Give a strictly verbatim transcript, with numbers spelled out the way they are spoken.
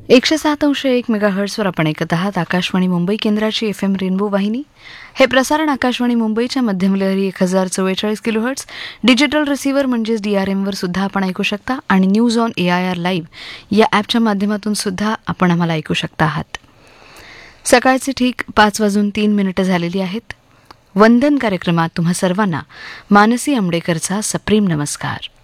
एकशे सात अंश एक मेगाहर्ट्सवर आपण ऐकत आहात आकाशवाणी मुंबई केंद्राची एफ एम रेनबो वाहिनी. हे प्रसारण आकाशवाणी मुंबईच्या मध्यम लहरी एक हजार चव्वेचाळीस किलोहर्ट्स डिजिटल रिसिव्हर म्हणजेच डी आर एमवर सुद्धा आपण ऐकू शकता आणि news on A I R live या ॲपच्या माध्यमातून सुद्धा आपण आम्हाला ऐकू शकता आहात. सकाळचे ठीक पाच वाजून तीन मिनिटं झालेली आहेत. वंदन कार्यक्रमात तुम्हा सर्वांना मानसी आंबडेकरचा सप्रेम नमस्कार.